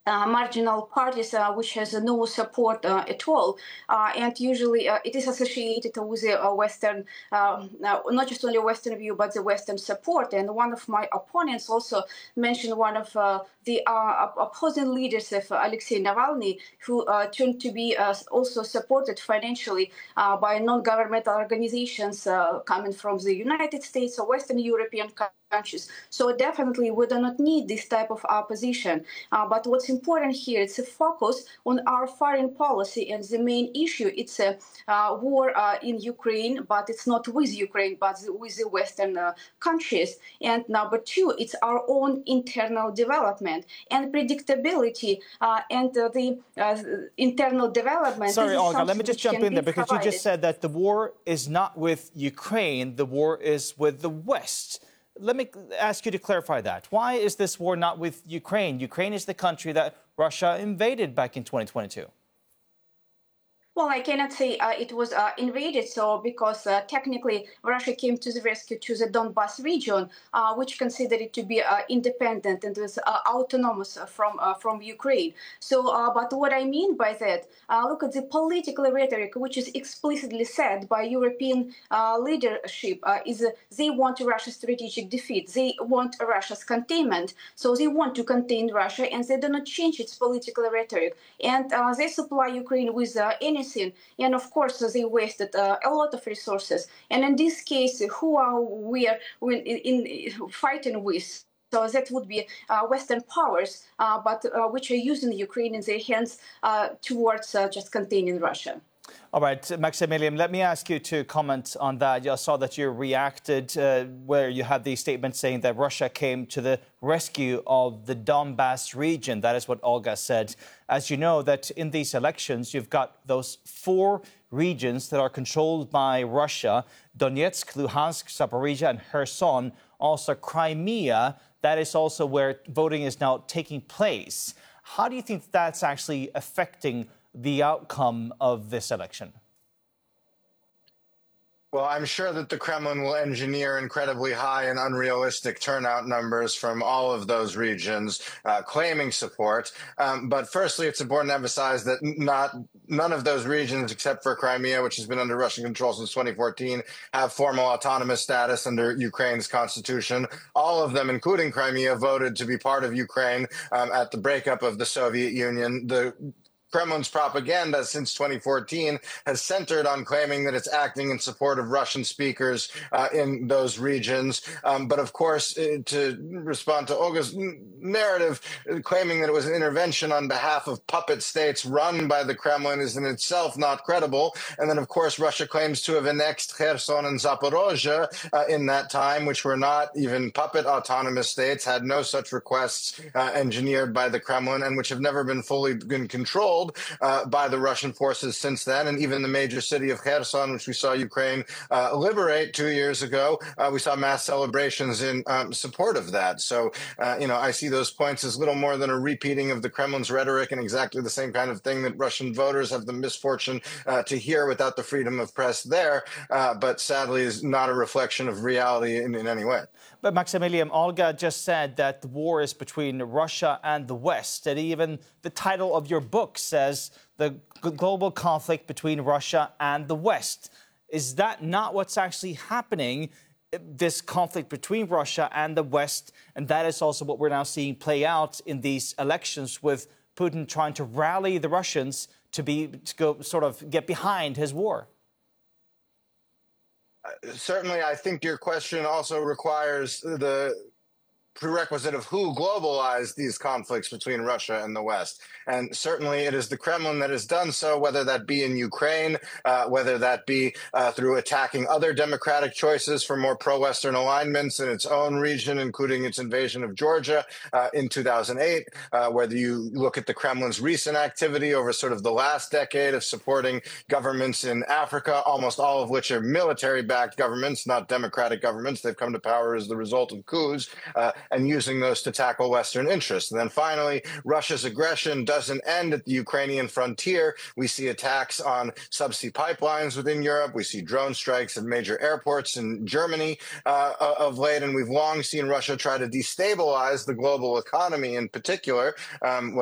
marginal parties which has no support at all, and usually it is associated with a Western, not just only Western view, but the Western support. And one of my opponents also mentioned one of the opposing leaders of Alexei Navalny, who turned to be also supported financially by non-governmental organizations coming from the United States or Western European countries. So definitely we do not need this type of opposition. But what's important here is a focus on our foreign policy, and the main issue it's a war in Ukraine, but it's not with Ukraine, but with the Western countries. And number two, it's our own internal development and predictability, and the internal development. Sorry, Olga, let me just jump in there, because you just said that the war is not with Ukraine, the war is with the West. Let me ask you to clarify that. Why is this war not with Ukraine? Ukraine is the country that Russia invaded back in 2022. Well, I cannot say it was invaded, so because technically Russia came to the rescue to the Donbas region, which considered it to be independent and was autonomous from Ukraine. So, but what I mean by that, look at the political rhetoric, which is explicitly said by European leadership, is they want Russia's strategic defeat, they want Russia's containment, so they want to contain Russia, and they do not change its political rhetoric, and they supply Ukraine with anything. And of course, they wasted a lot of resources. And in this case, who are we fighting with? So that would be Western powers, but which are using Ukraine in their hands towards just containing Russia. All right, Maximilian, let me ask you to comment on that. I saw that you reacted where you had the statement saying that Russia came to the rescue of the Donbas region. That is what Olga said. As you know, that in these elections, you've got those 4 regions that are controlled by Russia: Donetsk, Luhansk, Zaporizhia, and Kherson. Also Crimea. That is also where voting is now taking place. How do you think that's actually affecting the outcome of this election? Well, I'm sure that the Kremlin will engineer incredibly high and unrealistic turnout numbers from all of those regions claiming support. But firstly, it's important to emphasize that none of those regions, except for Crimea, which has been under Russian control since 2014, have formal autonomous status under Ukraine's constitution. All of them, including Crimea, voted to be part of Ukraine at the breakup of the Soviet Union. The Kremlin's propaganda since 2014 has centered on claiming that it's acting in support of Russian speakers in those regions. But of course, to respond to Olga's narrative, claiming that it was an intervention on behalf of puppet states run by the Kremlin is in itself not credible. And then, of course, Russia claims to have annexed Kherson and Zaporozhye in that time, which were not even puppet autonomous states, had no such requests engineered by the Kremlin, and which have never been fully controlled by the Russian forces since then. And even the major city of Kherson, which we saw Ukraine liberate 2 years ago, we saw mass celebrations in support of that. So, I see those points as little more than a repeating of the Kremlin's rhetoric, and exactly the same kind of thing that Russian voters have the misfortune to hear without the freedom of press there, but sadly is not a reflection of reality in any way. But Maximilian, Olga just said that the war is between Russia and the West, and even the title of your book says the global conflict between Russia and the West. Is that not what's actually happening, this conflict between Russia and the West? And that is also what we're now seeing play out in these elections, with Putin trying to rally the Russians to go sort of get behind his war. Certainly, I think your question also requires the prerequisite of who globalized these conflicts between Russia and the West. And certainly it is the Kremlin that has done so, whether that be in Ukraine, whether that be through attacking other democratic choices for more pro-Western alignments in its own region, including its invasion of Georgia in 2008, whether you look at the Kremlin's recent activity over sort of the last decade of supporting governments in Africa, almost all of which are military-backed governments, not democratic governments. They've come to power as the result of coups. And using those to tackle Western interests. And then finally, Russia's aggression doesn't end at the Ukrainian frontier. We see attacks on subsea pipelines within Europe. We see drone strikes at major airports in Germany of late. And we've long seen Russia try to destabilize the global economy in particular,